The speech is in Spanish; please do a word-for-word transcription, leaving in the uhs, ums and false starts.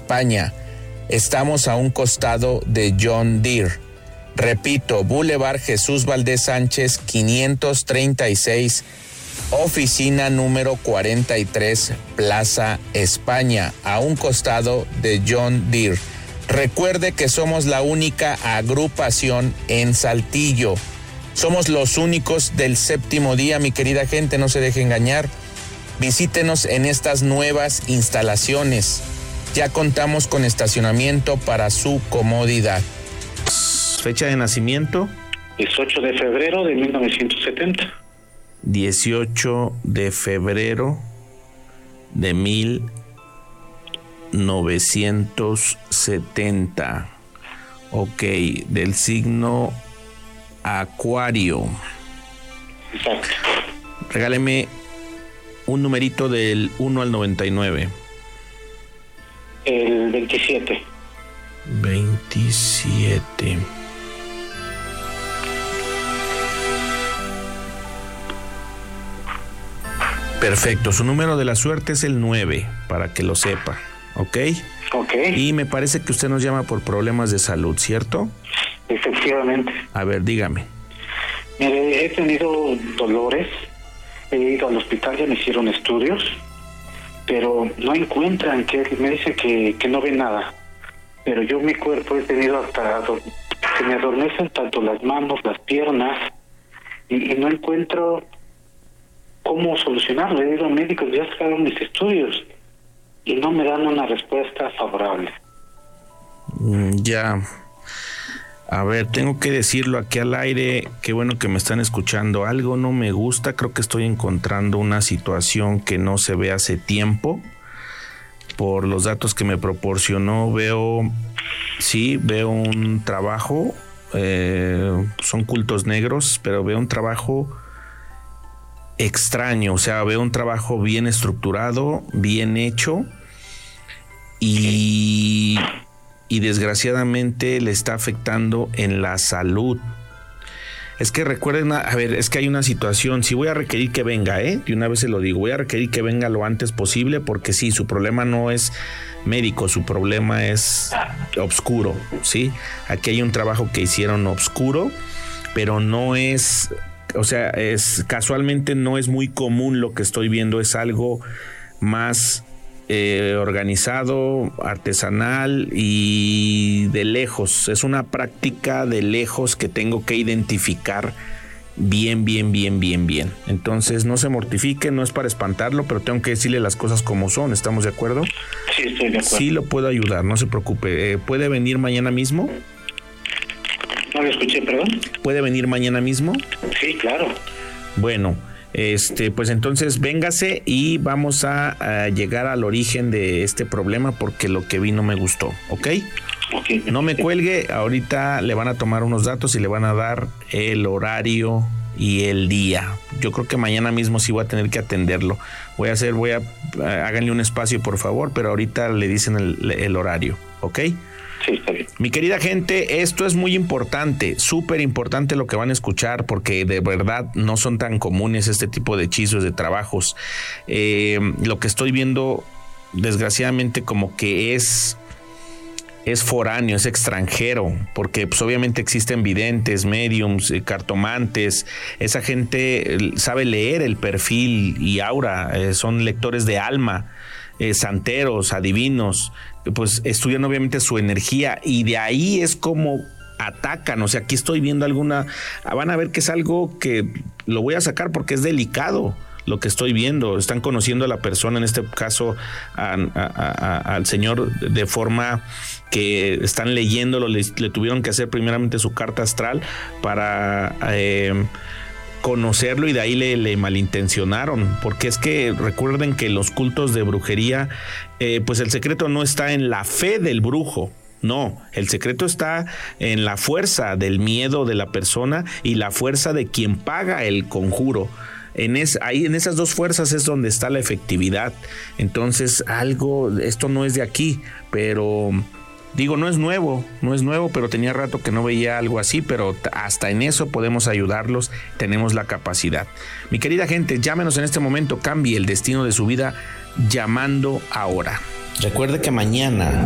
España. Estamos a un costado de John Deere. Repito, Boulevard Jesús Valdez Sánchez, quinientos treinta y seis, oficina número cuarenta y tres, Plaza España, a un costado de John Deere. Recuerde que somos la única agrupación en Saltillo. Somos los únicos del séptimo día, mi querida gente, no se deje engañar. Visítenos en estas nuevas instalaciones. Ya contamos con estacionamiento para su comodidad. Fecha de nacimiento. dieciocho de febrero de mil novecientos setenta. dieciocho de febrero de mil novecientos setenta. Ok, del signo Acuario. Exacto. Regáleme un numerito del uno al noventa y nueve. El veintisiete. veintisiete. Perfecto, su número de la suerte es el nueve, para que lo sepa, ¿ok? Ok. Y me parece que usted nos llama por problemas de salud, ¿cierto? Efectivamente. A ver, dígame. Mire, he tenido dolores, he ido al hospital, ya me hicieron estudios, pero no encuentran, que me dicen que, que no ven nada. Pero yo mi cuerpo he tenido hasta, se me adormecen tanto las manos, las piernas, y, y no encuentro cómo solucionarlo. He ido a médicos, ya sacaron mis estudios y no me dan una respuesta favorable. Mm, ya. A ver, tengo que decirlo aquí al aire. Qué bueno que me están escuchando. Algo no me gusta. Creo que estoy encontrando una situación que no se ve hace tiempo. Por los datos que me proporcionó, veo, sí, veo un trabajo. Eh, son cultos negros, pero veo un trabajo extraño, o sea, veo un trabajo bien estructurado, bien hecho y, y desgraciadamente le está afectando en la salud. Es que recuerden, a ver, es que hay una situación, si voy a requerir que venga, ¿eh? De una vez se lo digo, voy a requerir que venga lo antes posible porque sí, su problema no es médico, su problema es obscuro, ¿sí? Aquí hay un trabajo que hicieron obscuro, pero no es... O sea, es casualmente no es muy común lo que estoy viendo, es algo más eh, organizado, artesanal y de lejos. Es una práctica de lejos que tengo que identificar bien, bien, bien, bien, bien. Entonces no se mortifique, no es para espantarlo, pero tengo que decirle las cosas como son. ¿Estamos de acuerdo? Sí, estoy de acuerdo. Sí lo puedo ayudar, no se preocupe. Eh, ¿Puede venir mañana mismo? No lo escuché, perdón. ¿Puede venir mañana mismo? Sí, claro. Bueno, este, pues entonces véngase y vamos a, a llegar al origen de este problema porque lo que vi no me gustó, ¿ok? Okay. No me cuelgue, ahorita le van a tomar unos datos y le van a dar el horario y el día. Yo creo que mañana mismo sí voy a tener que atenderlo. Voy a hacer, voy a, háganle un espacio por favor, pero ahorita le dicen el, el horario, ¿ok? Sí, está bien. Mi querida gente, esto es muy importante, súper importante lo que van a escuchar porque de verdad no son tan comunes este tipo de hechizos, de trabajos. Eh, lo que estoy viendo, desgraciadamente, como que es, es foráneo, es extranjero, porque pues, obviamente existen videntes, mediums, eh, cartomantes. Esa gente eh, sabe leer el perfil y aura, eh, son lectores de alma. Eh, santeros, adivinos, pues estudian obviamente su energía y de ahí es como atacan. O sea, aquí estoy viendo alguna, van a ver que es algo que lo voy a sacar porque es delicado lo que estoy viendo. Están conociendo a la persona, en este caso a, a, a, al señor, de forma que están leyéndolo, le, le tuvieron que hacer primeramente su carta astral para eh, conocerlo y de ahí le, le malintencionaron, porque es que recuerden que los cultos de brujería, eh, pues el secreto no está en la fe del brujo, no, el secreto está en la fuerza del miedo de la persona y la fuerza de quien paga el conjuro. En es, ahí en esas dos fuerzas es donde está la efectividad. Entonces algo, esto no es de aquí, pero... Digo, no es nuevo, no es nuevo, pero tenía rato que no veía algo así, pero hasta en eso podemos ayudarlos, tenemos la capacidad. Mi querida gente, llámenos en este momento, cambie el destino de su vida llamando ahora. Recuerde que mañana